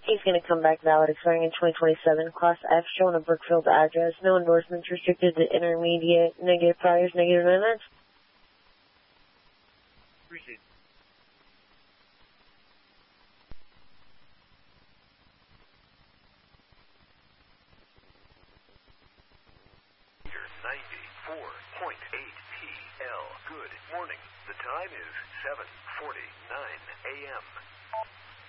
He's going to come back valid, expiring in 2027. Class F, showing a Brookfield address. No endorsements, restricted to intermediate, negative priors, negative amendments. Proceed. You're 94.8 PL. Good morning. The time is 7:49 a.m.